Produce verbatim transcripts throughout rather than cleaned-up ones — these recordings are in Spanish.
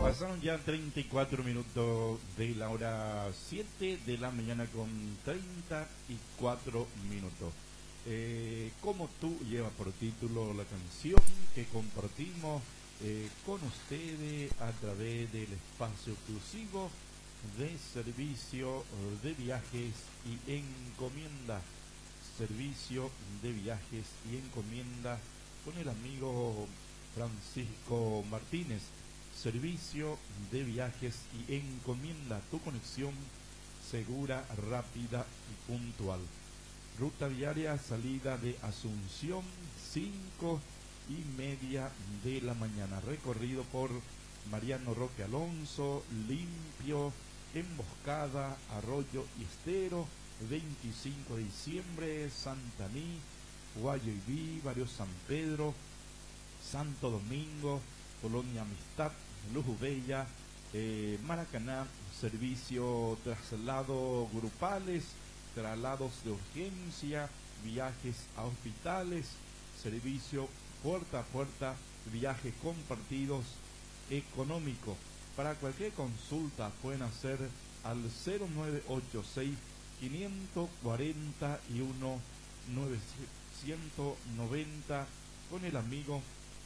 Pasaron ya treinta y cuatro minutos de la hora siete de la mañana con treinta y cuatro minutos. Eh, Como tú lleva por título la canción que compartimos eh, con ustedes a través del espacio exclusivo de servicio de viajes y encomienda. Servicio de viajes y encomienda con el amigo Francisco Martínez. Servicio de viajes y encomienda, tu conexión segura, rápida y puntual. Ruta diaria, salida de Asunción, cinco y media de la mañana. Recorrido por Mariano Roque Alonso, Limpio, Emboscada, Arroyo y Estero, veinticinco de diciembre, Santaní, Guayaibí, Barrio San Pedro, Santo Domingo, Colonia Amistad, Luz Bella, eh, Maracaná, servicio traslado grupales, traslados de urgencia, viajes a hospitales, servicio puerta a puerta, viajes compartidos económico. Para cualquier consulta pueden hacer al cero nueve ocho seis, cinco cuatro uno, novecientos noventa con el amigo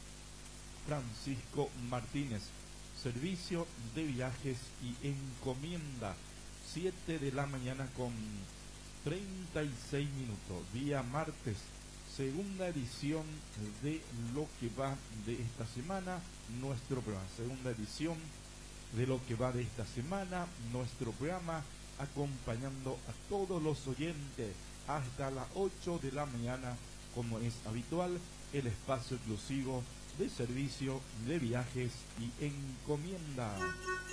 Francisco Martínez. Servicio de viajes y encomienda, siete de la mañana con treinta y seis minutos, día martes, segunda edición de lo que va de esta semana, nuestro programa, segunda edición de lo que va de esta semana, nuestro programa, acompañando a todos los oyentes hasta las ocho de la mañana, como es habitual, el espacio exclusivo de servicio de viajes y encomienda.